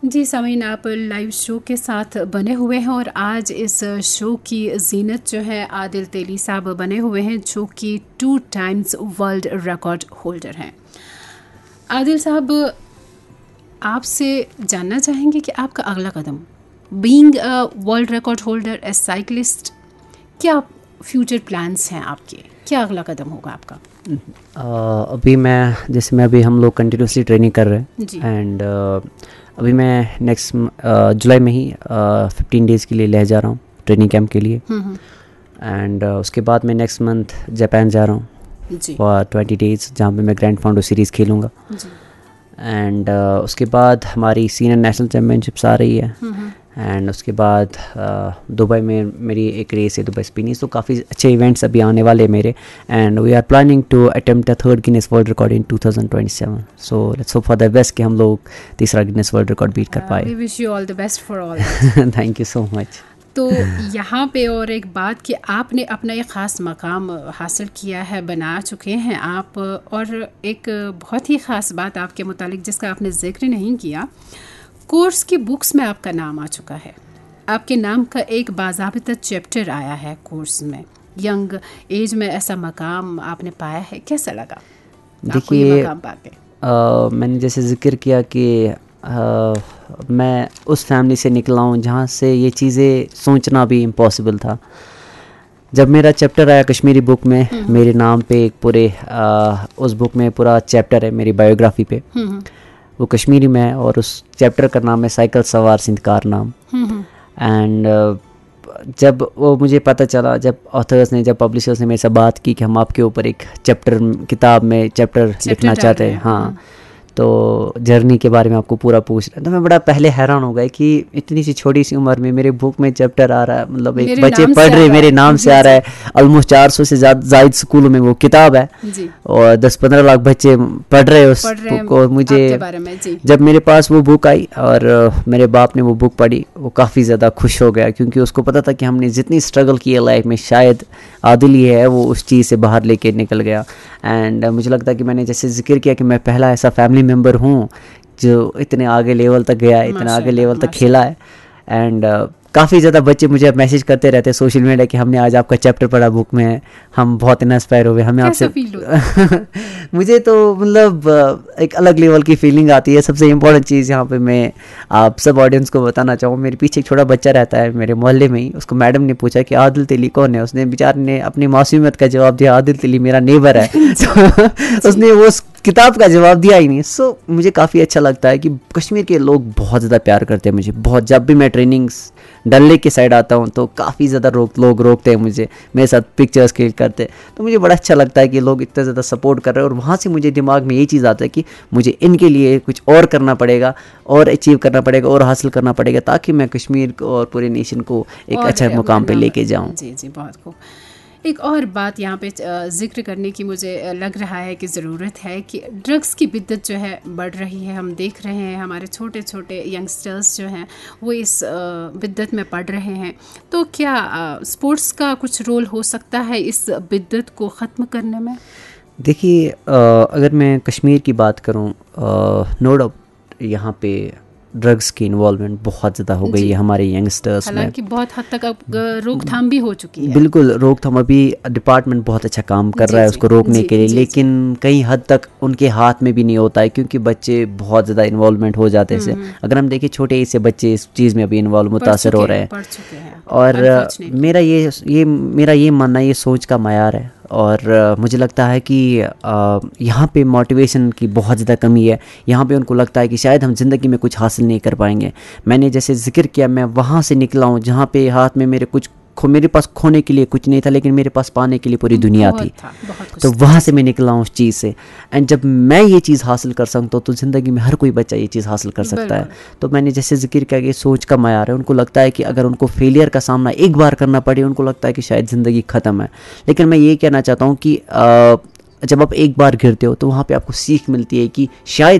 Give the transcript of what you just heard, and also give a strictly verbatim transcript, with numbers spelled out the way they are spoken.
जी सामीन, आप live show के साथ बने हुए हैं और आज इस शो की जीनत जो है आदिल तेली साहब बने हुए हैं, जो कि two times world record holder हैं। आदिल साहब, आपसे जानना चाहेंगे कि आपका अगला कदम, being a world record holder as cyclist, क्या फ्यूचर प्लान्स हैं आपके, क्या अगला कदम होगा आपका? uh, अभी मैं जैसे मैं अभी हम लोग कंटिन्यूसली ट्रेनिंग कर रहे हैं एंड uh, अभी मैं नेक्स्ट जुलाई में ही फिफ्टीन uh, डेज़ के लिए ले जा रहा हूँ ट्रेनिंग कैंप के लिए एंड uh, उसके बाद मैं नेक्स्ट मंथ जापान जा रहा हूँ फॉर ट्वेंटी डेज़, जहाँ पे मैं ग्रैंड फाउंडो सीरीज़ खेलूँगा एंड uh, उसके बाद हमारी सीनियर नेशनल चैम्पियनशिप्स आ रही है एंड उसके बाद दुबई में मेरी एक रेस है दुबई स्पिनिंग, तो काफ़ी अच्छे इवेंट्स अभी आने वाले मेरे and we are planning to attempt a third Guinness world record in two thousand twenty seven. So let's hope for the best कि हम लोग तीसरा गिनेस वर्ल्ड रिकॉर्ड बीट कर पाए। We wish you all the best for all. Thank you so much. तो यहाँ पे और एक बात कि आपने अपना एक ख़ास मकाम हासिल किया है, बना चुके हैं आप, और एक बहुत ही ख़ास बात आपके मुतालिक जिसका आपने जिक्र नहीं किया, कोर्स की बुक्स में आपका नाम आ चुका है, आपके नाम का एक बाज़ाबिता चैप्टर आया है कोर्स में। यंग एज में ऐसा मकाम आपने पाया है, कैसा लगा? देखिए, मैंने जैसे जिक्र किया कि आ, मैं उस फैमिली से निकला हूँ जहाँ से ये चीज़ें सोचना भी इम्पॉसिबल था। जब मेरा चैप्टर आया कश्मीरी बुक में, मेरे नाम पे एक पूरे आ, उस बुक में पूरा चैप्टर है मेरी बायोग्राफी पे, वो कश्मीरी में है और उस चैप्टर का नाम है साइकिल सवार सिंधकार नाम। एंड uh, जब वो मुझे पता चला, जब ऑथर्स ने, जब पब्लिशर्स ने मेरे से बात की कि हम आपके ऊपर एक चैप्टर किताब में चैप्टर लिखना चाहते हैं, हाँ, तो जर्नी के बारे में आपको पूरा पूछ रहे हैं, तो मैं बड़ा पहले हैरान हो गया कि इतनी सी छोटी सी उम्र में मेरे बुक में चैप्टर आ रहा है, मतलब एक बच्चे पढ़ रहे, मेरे नाम से आ रहा है। ऑलमोस्ट चार सौ से ज़्यादा स्कूलों में वो किताब है और दस पंद्रह लाख बच्चे पढ़ रहे हैं उस बुक को। मुझे जब मेरे पास वो बुक आई और मेरे बाप ने वो बुक पढ़ी, वो काफ़ी ज़्यादा खुश हो गया, क्योंकि उसको पता था कि हमने जितनी स्ट्रगल की है लाइफ में, शायद आदिल ही है वो उस चीज़ से बाहर लेके निकल गया। एंड uh, मुझे लगता है कि मैंने जैसे जिक्र किया कि मैं पहला ऐसा फैमिली मेम्बर हूँ जो इतने आगे लेवल तक गया है, इतने आगे लेवल तक खेला है। एंड uh, काफ़ी ज़्यादा बच्चे मुझे मैसेज करते रहते हैं सोशल मीडिया कि हमने आज आपका चैप्टर पढ़ा बुक में, हम बहुत इंस्पायर हुए, हमें आपसे मुझे तो मतलब एक अलग लेवल की फीलिंग आती है। सबसे इम्पोर्टेंट चीज़ यहाँ पे मैं आप सब ऑडियंस को बताना चाहूँ, मेरे पीछे एक छोटा बच्चा रहता है मेरे मोहल्ले में ही, उसको मैडम ने पूछा कि आदिल तेली कौन है, उसने बेचारे ने अपनी मासूमियत का जवाब दिया, आदिल तेली मेरा नेबर है। तो उसने वो किताब का जवाब दिया ही नहीं। सो so, मुझे काफ़ी अच्छा लगता है कि कश्मीर के लोग बहुत ज़्यादा प्यार करते हैं मुझे, बहुत। जब भी मैं ट्रेनिंग्स डल लेक के साइड आता हूँ तो काफ़ी ज़्यादा रोक लोग रोकते हैं मुझे, मेरे साथ पिक्चर्स क्लिक करते हैं, तो मुझे बड़ा अच्छा लगता है कि लोग इतना ज़्यादा सपोर्ट कर रहे हैं। और वहाँ से मुझे दिमाग में ये चीज़ आता है कि मुझे इनके लिए कुछ और करना पड़ेगा, और अचीव करना पड़ेगा, और हासिल करना पड़ेगा, ताकि मैं कश्मीर को और पूरे नेशन को एक अच्छा मुकाम पर लेके जाऊँ। जी जी, बहुत खूब। एक और बात यहाँ पे जिक्र करने की मुझे लग रहा है कि ज़रूरत है कि ड्रग्स की बिद्दत जो है बढ़ रही है, हम देख रहे हैं हमारे छोटे छोटे यंगस्टर्स जो हैं वो इस बिद्दत में पड़ रहे हैं, तो क्या स्पोर्ट्स का कुछ रोल हो सकता है इस बिद्दत को ख़त्म करने में? देखिए, अगर मैं कश्मीर की बात करूँ, नो डाउट यहाँ पे ड्रग्स की इन्वॉल्वमेंट बहुत ज़्यादा हो गई है हमारे यंगस्टर्स में, हालांकि बहुत हद तक अब रोकथाम भी हो चुकी है। बिल्कुल, रोकथाम अभी डिपार्टमेंट बहुत अच्छा काम कर रहा है उसको रोकने के लिए, लेकिन कई हद तक उनके हाथ में भी नहीं होता है, क्योंकि बच्चे बहुत ज़्यादा इन्वॉल्वमेंट हो जाते हैं। अगर हम देखें छोटे ऐसे बच्चे इस चीज़ में अभी इन्वॉल्व मुतासर हो रहे हैं, और मेरा ये ये मेरा ये मानना, ये सोच का मायार है, और uh, मुझे लगता है कि uh, यहाँ पे मोटिवेशन की बहुत ज़्यादा कमी है। यहाँ पे उनको लगता है कि शायद हम ज़िंदगी में कुछ हासिल नहीं कर पाएंगे। मैंने जैसे जिक्र किया, मैं वहाँ से निकला हूँ जहाँ पे हाथ में मेरे कुछ खो मेरे पास खोने के लिए कुछ नहीं था, लेकिन मेरे पास पाने के लिए पूरी दुनिया थी। तो वहाँ से मैं निकला हूँ उस चीज़ से, एंड जब मैं ये चीज़ हासिल कर सकता हूँ तो ज़िंदगी में हर कोई बच्चा ये चीज़ हासिल कर सकता है। तो मैंने जैसे जिक्र किया कि सोच का मायार है, उनको लगता है कि अगर उनको फेलियर का सामना एक बार करना पड़े, उनको लगता है कि शायद ज़िंदगी ख़त्म है। लेकिन मैं ये कहना चाहता हूँ कि आ, जब आप एक बार गिरते हो तो वहाँ पे आपको सीख मिलती है कि शायद